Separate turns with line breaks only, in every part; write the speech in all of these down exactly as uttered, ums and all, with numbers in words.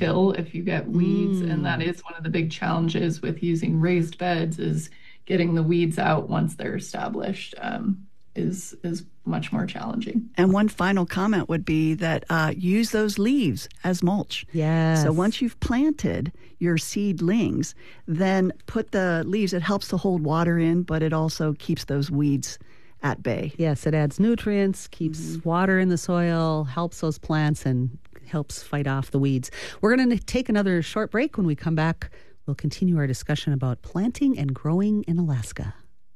till if you get weeds. And that
Mm.
is one of the big challenges with using raised beds is getting the weeds out once they're established um, is, is much more challenging.
And one final comment would be that uh, use those leaves as mulch.
Yes.
So once you've planted your seedlings, then put the leaves. It helps to hold water in, but it also keeps those weeds at bay.
Yes, it adds nutrients, keeps mm-hmm. water in the soil, helps those plants, and helps fight off the weeds. We're going to take another short break. When we come back, we'll continue our discussion about planting and growing in Alaska.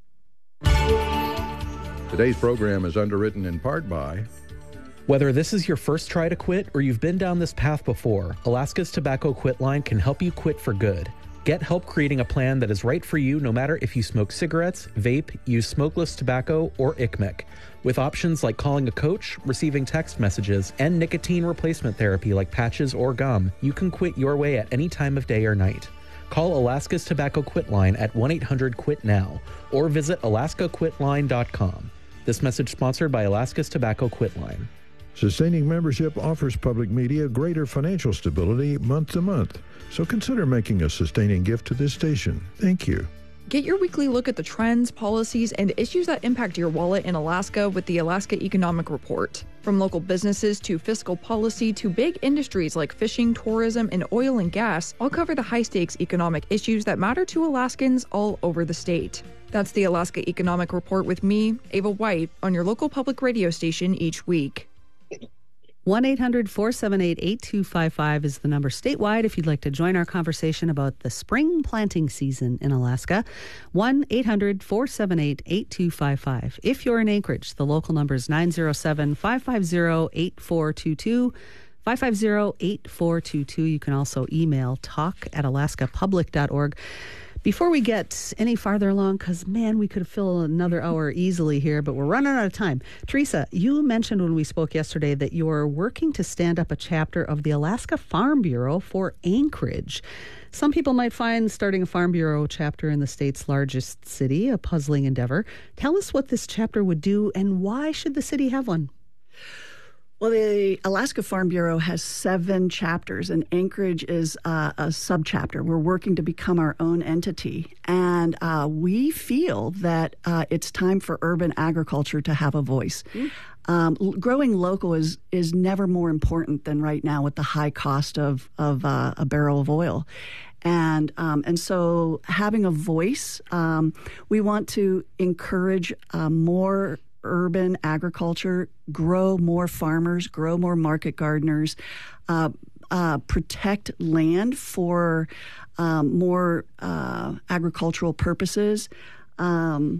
Today's program is underwritten in part by...
Whether this is your first try to quit or you've been down this path before, Alaska's Tobacco Quit Line can help you quit for good. Get help creating a plan that is right for you no matter if you smoke cigarettes, vape, use smokeless tobacco, or I C M E C. With options like calling a coach, receiving text messages, and nicotine replacement therapy like patches or gum, you can quit your way at any time of day or night. Call Alaska's Tobacco Quit Line at one eight hundred quit now or visit alaska quit line dot com. This message sponsored by Alaska's Tobacco Quit Line.
Sustaining membership offers public media greater financial stability month to month. So consider making a sustaining gift to this station. Thank you.
Get your weekly look at the trends, policies, and issues that impact your wallet in Alaska with the Alaska Economic Report. From local businesses to fiscal policy to big industries like fishing, tourism, and oil and gas, I'll cover the high-stakes economic issues that matter to Alaskans all over the state. That's the Alaska Economic Report with me, Ava White, on your local public radio station each week.
one eight hundred four seven eight eight two five five is the number statewide if you'd like to join our conversation about the spring planting season in Alaska. one eight hundred four seven eight eight two five five. If you're in Anchorage, the local number is nine zero seven five five zero eight four two two. five five zero eight four two two. You can also email talk at alaska public dot org. Before we get any farther along, because, man, we could fill another hour easily here, but we're running out of time. Teresa, you mentioned when we spoke yesterday that you're working to stand up a chapter of the Alaska Farm Bureau for Anchorage. Some people might find starting a Farm Bureau chapter in the state's largest city a puzzling endeavor. Tell us what this chapter would do and why should the city have one?
Well, the Alaska Farm Bureau has seven chapters, and Anchorage is uh, a subchapter. We're working to become our own entity, and uh, we feel that uh, it's time for urban agriculture to have a voice. Mm. Um, l- growing local is is never more important than right now with the high cost of of uh, a barrel of oil. And um, and so having a voice, um, we want to encourage uh, more urban agriculture, grow more farmers, grow more market gardeners, uh, uh, protect land for um, more uh, agricultural purposes, um,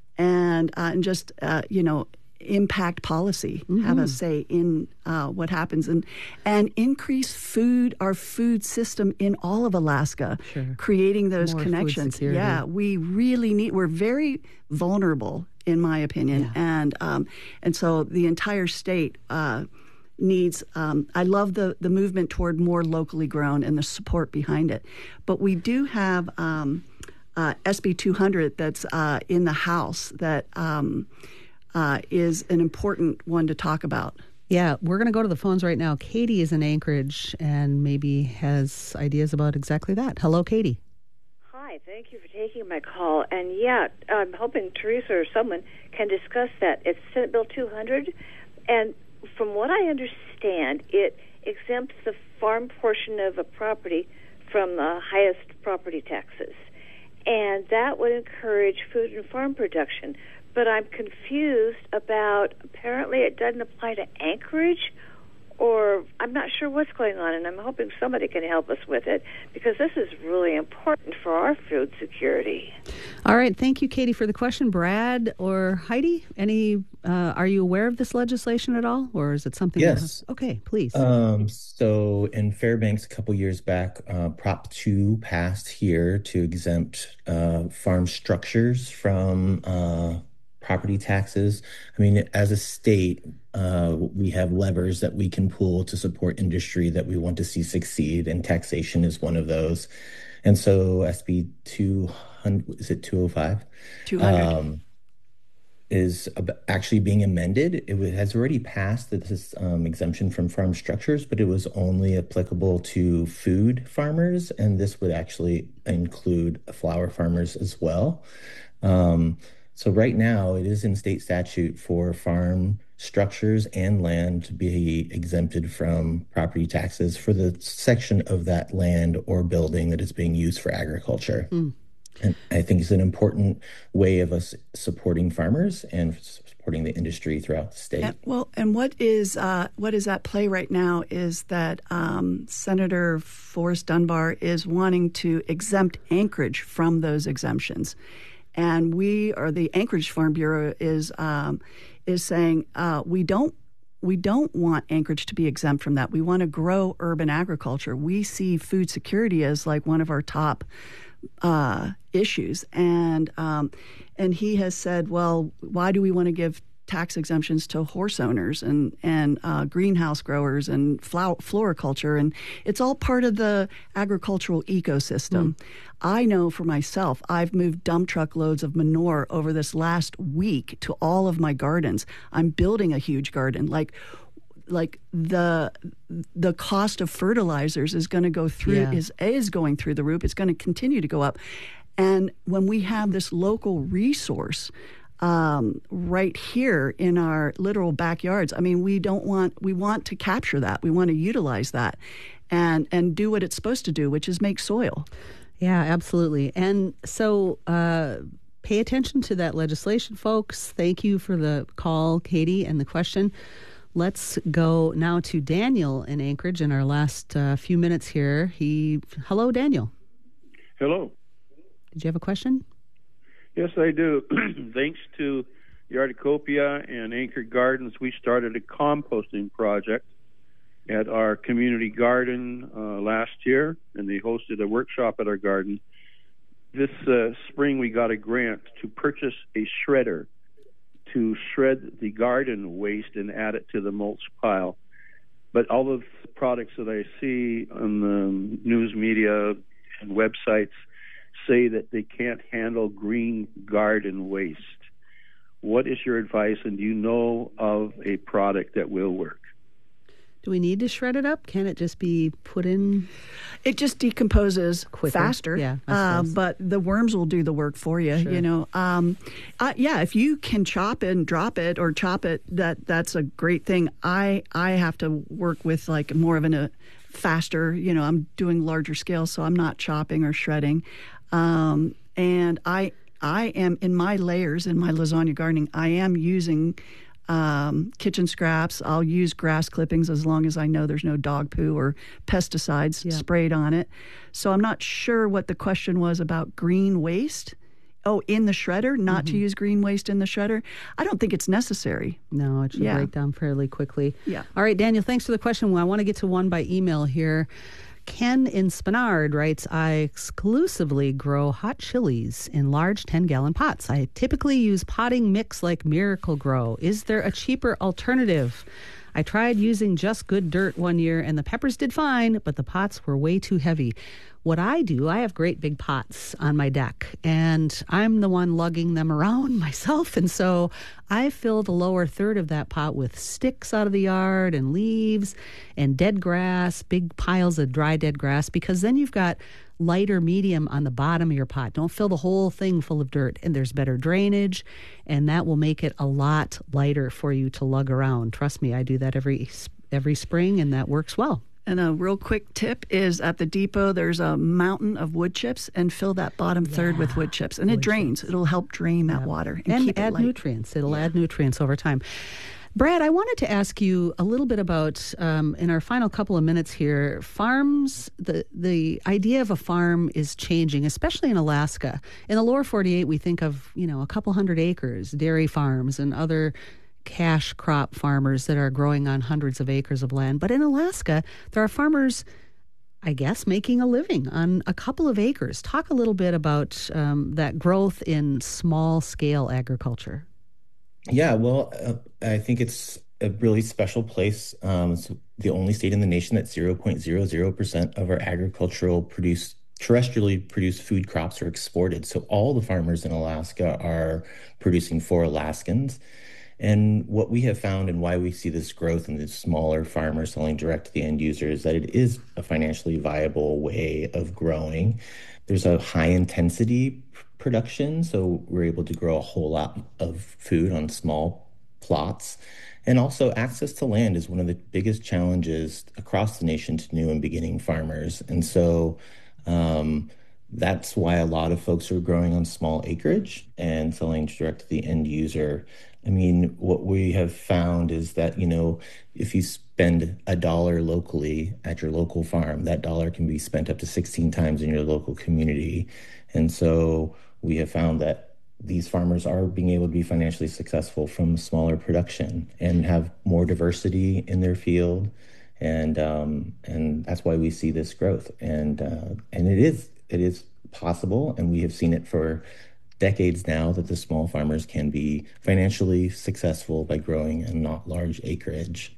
and uh, and just uh, you know impact policy, mm-hmm. have a say in uh, what happens, and and increase food our food system in all of Alaska,
sure.
creating those
more
connections. Yeah, we really need. We're very vulnerable, in my opinion, yeah. and um, and so the entire state uh, needs. Um, I love the the movement toward more locally grown and the support behind it, but we do have um, uh, S B two hundred that's uh, in the House that um, uh, is an important one to talk about.
Yeah, we're going to go to the phones right now. Katie is in Anchorage and maybe has ideas about exactly that. Hello, Katie.
Hi, thank you for taking my call. And yeah, I'm hoping Teresa or someone can discuss that. It's Senate Bill two hundred, and from what I understand, it exempts the farm portion of a property from the highest property taxes. And that would encourage food and farm production. But I'm confused about, apparently it doesn't apply to Anchorage, or I'm not sure what's going on, and I'm hoping somebody can help us with it, because this is really important for our food security.
All right. Thank you, Katie, for the question. Brad or Heidi, any? Uh, are you aware of this legislation at all, or is it something?
Yes.
That, okay, please.
Um, so in Fairbanks a couple years back, uh, Prop two passed here to exempt uh, farm structures from uh, property taxes. I mean, as a state, uh, we have levers that we can pull to support industry that we want to see succeed, and taxation is one of those. And so S B two hundred, is it two oh five?
two hundred.
Um, is actually being amended. It has already passed this um, exemption from farm structures, but it was only applicable to food farmers, and this would actually include flower farmers as well. Um, so right now, it is in state statute for farm structures and land to be exempted from property taxes for the section of that land or building that is being used for agriculture. Mm. And I think it's an important way of us supporting farmers and supporting the industry throughout the state.
And, well, and what is uh, what is at play right now is that um, Senator Forrest Dunbar is wanting to exempt Anchorage from those exemptions, and we, or the Anchorage Farm Bureau, is um, is saying uh, we don't. We don't want Anchorage to be exempt from that. We want to grow urban agriculture. We see food security as like one of our top uh, issues. And um, and he has said, well, why do we want to give tax exemptions to horse owners and, and uh, greenhouse growers and flower, floriculture? And it's all part of the agricultural ecosystem. Mm. I know for myself, I've moved dump truck loads of manure over this last week to all of my gardens. I'm building a huge garden. Like, like the the cost of fertilizers is going to go through, yeah. is, is going through the roof. It's going to continue to go up. And when we have this local resource um, right here in our literal backyards, I mean, we don't want, we want to capture that. We want to utilize that and, and do what it's supposed to do, which is make soil.
Yeah, absolutely. And so uh, pay attention to that legislation, folks. Thank you for the call, Katie, and the question. Let's go now to Daniel in Anchorage in our last uh, few minutes here. He, hello, Daniel.
Hello.
Did you have a question?
Yes, I do. Thanks to Yardacopia and Anchor Gardens, we started a composting project at our community garden uh, last year, and they hosted a workshop at our garden. This uh, spring, we got a grant to purchase a shredder to shred the garden waste and add it to the mulch pile. But all of the products that I see on the news media and websites say that they can't handle green garden waste. What is your advice, and do you know of a product that will work?
Do we need to shred it up? Can it just be put in?
It just decomposes quicker, faster.
Yeah,
uh, but the worms will do the work for you. Sure. You know, um, uh, yeah. If you can chop it and drop it, or chop it, that that's a great thing. I I have to work with like more of an, a faster. You know, I'm doing larger scale, so I'm not chopping or shredding. Um, and I I am in my layers in my lasagna gardening. I am using Um, kitchen scraps. I'll use grass clippings as long as I know there's no dog poo or pesticides yeah. sprayed on it. So I'm not sure what the question was about green waste. Oh, in the shredder, not mm-hmm. to use green waste in the shredder. I don't think it's necessary.
No, it should yeah. break down fairly quickly.
Yeah.
All right, Daniel, thanks for the question. Well, I want to get to one by email here. Ken in Spenard writes, I exclusively grow hot chilies in large ten-gallon pots. I typically use potting mix like Miracle-Gro. Is there a cheaper alternative? I tried using Just Good Dirt one year, and the peppers did fine, but the pots were way too heavy. What I do, I have great big pots on my deck, and I'm the one lugging them around myself, and so I fill the lower third of that pot with sticks out of the yard and leaves and dead grass, big piles of dry dead grass, because then you've got lighter medium on the bottom of your pot. Don't fill the whole thing full of dirt, and there's better drainage, and that will make it a lot lighter for you to lug around. Trust me, I do that every every spring, and that works well.
And a real quick tip is at the depot, there's a mountain of wood chips, and fill that bottom yeah. third with wood chips. And wood it drains. Chips. It'll help drain that yep. water. And,
and
keep
add
it light.
nutrients. It'll
yeah.
add nutrients over time. Brad, I wanted to ask you a little bit about, um, in our final couple of minutes here, farms, the, the idea of a farm is changing, especially in Alaska. In the lower forty-eight, we think of, you know, a couple hundred acres, dairy farms and other cash crop farmers that are growing on hundreds of acres of land. But in Alaska, there are farmers, I guess, making a living on a couple of acres. Talk a little bit about um, that growth in small-scale agriculture.
Yeah, well, uh, I think it's a really special place. Um, it's the only state in the nation that zero point zero zero percent of our agricultural produce terrestrially produced food crops are exported. So all the farmers in Alaska are producing for Alaskans. And what we have found and why we see this growth in the smaller farmers selling direct to the end user is that it is a financially viable way of growing. There's a high intensity production, so we're able to grow a whole lot of food on small plots. And also access to land is one of the biggest challenges across the nation to new and beginning farmers. And so um, that's why a lot of folks are growing on small acreage and selling direct to the end user. I mean, what we have found is that, you know, if you spend a dollar locally at your local farm, that dollar can be spent up to sixteen times in your local community. And so we have found that these farmers are being able to be financially successful from smaller production and have more diversity in their field. And um, and that's why we see this growth. And uh, and it is it is possible, and we have seen it for decades now, that the small farmers can be financially successful by growing in not large acreage.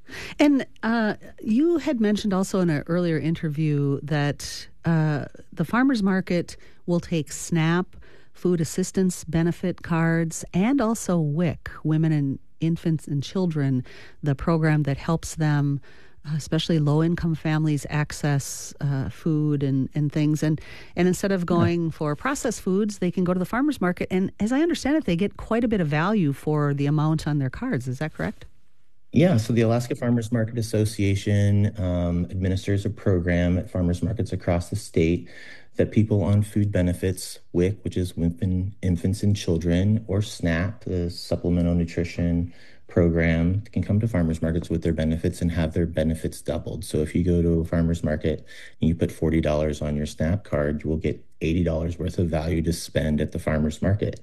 And uh, you had mentioned also in an earlier interview that uh, the farmers market will take SNAP, food assistance benefit cards, and also W I C, Women and Infants and Children, the program that helps them, especially low-income families, access uh, food and, and things. And, and instead of going for processed foods, they can go to the farmers market. And as I understand it, they get quite a bit of value for the amount on their cards. Is that correct?
Yeah, so the Alaska Farmers Market Association um, administers a program at farmers markets across the state that people on food benefits, W I C, which is Women, Infants, and Children, or SNAP, the Supplemental Nutrition Program, can come to farmers markets with their benefits and have their benefits doubled. So if you go to a farmers market and you put forty dollars on your SNAP card, you will get eighty dollars worth of value to spend at the farmers market.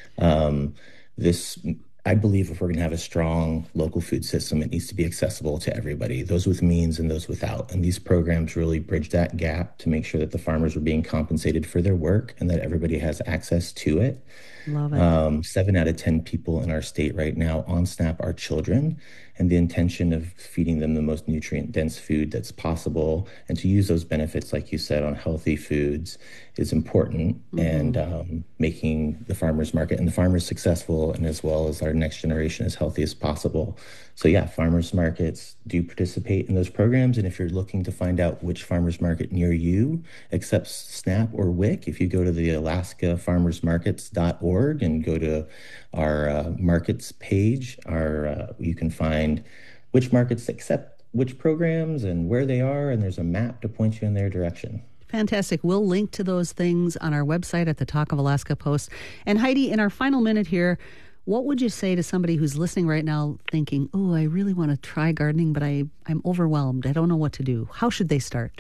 Um, this I believe if we're going to have a strong local food system, it needs to be accessible to everybody, those with means and those without. And these programs really bridge that gap to make sure that the farmers are being compensated for their work and that everybody has access to it.
Love it.
Um, seven out of ten people in our state right now on SNAP are children, and the intention of feeding them the most nutrient-dense food that's possible and to use those benefits, like you said, on healthy foods is important. Mm-hmm. And um, making the farmers market and the farmers successful, and as well as our next generation as healthy as possible. So yeah, farmers markets do participate in those programs. And if you're looking to find out which farmers market near you accepts SNAP or W I C, if you go to the alaska farmers markets dot org and go to our uh, markets page, our uh, you can find which markets accept which programs and where they are, and there's a map to point you in their direction.
Fantastic. We'll link to those things on our website at the Talk of Alaska Post. And Heidi, in our final minute here, what would you say to somebody who's listening right now thinking, oh, I really want to try gardening, but I, I'm overwhelmed. I don't know what to do. How should they start?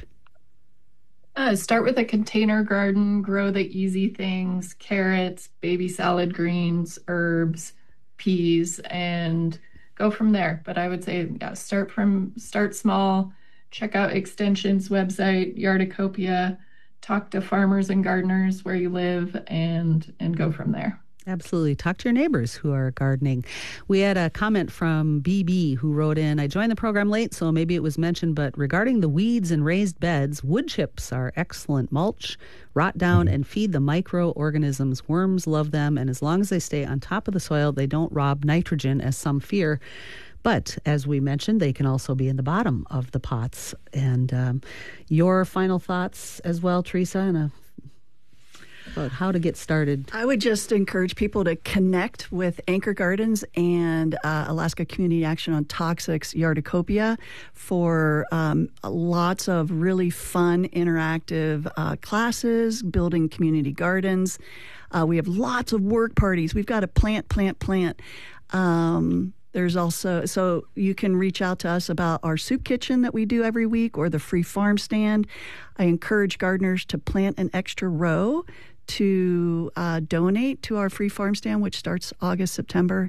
Uh, start with a container garden, grow the easy things, carrots, baby salad greens, herbs, peas, and go from there. But I would say, yeah, start from, start small, check out Extension's website, Yardacopia, talk to farmers and gardeners where you live, and, and go from there.
Absolutely. Talk to your neighbors who are gardening. We had a comment from B B who wrote in, I joined the program late, so maybe it was mentioned, but regarding the weeds and raised beds, wood chips are excellent mulch, rot down and feed the microorganisms. Worms love them, and as long as they stay on top of the soil, they don't rob nitrogen, as some fear. But as we mentioned, they can also be in the bottom of the pots. And um, your final thoughts as well, Teresa, and a about how to get started?
I would just encourage people to connect with Anchor Gardens and uh, Alaska Community Action on Toxics, Yardacopia, for um, lots of really fun, interactive uh, classes, building community gardens. Uh, we have lots of work parties. We've got to plant, plant, plant. Um, There's also, so you can reach out to us about our soup kitchen that we do every week or the free farm stand. I encourage gardeners to plant an extra row to uh, donate to our free farm stand, which starts August, September.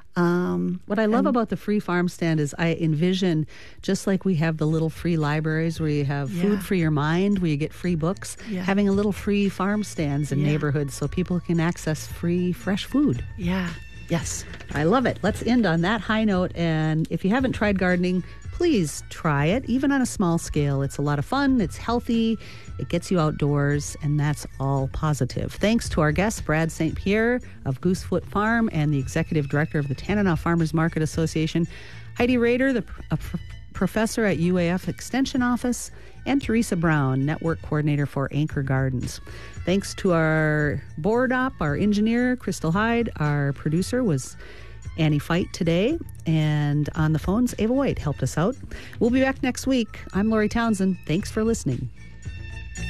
Um,
what I love about the free farm stand is I envision, just like we have the little free libraries where you have
yeah.
food for your mind, where you get free books,
yeah. having
a little free farm stands in
yeah.
neighborhoods so people can access free, fresh food.
Yeah. Yes.
I love it. Let's end on that high note. And if you haven't tried gardening, please try it, even on a small scale. It's a lot of fun, it's healthy, it gets you outdoors, and that's all positive. Thanks to our guest, Brad Saint Pierre of Goosefoot Farm and the Executive Director of the Tanana Farmers Market Association, Heidi Rader, the a pr- professor at U A F Extension Office, and Teresa Brown, Network Coordinator for Anchor Gardens. Thanks to our board op, our engineer, Crystal Hyde. Our producer was Annie Fight today, and on the phones, Ava White helped us out. We'll be back next week. I'm Lori Townsend. Thanks for listening.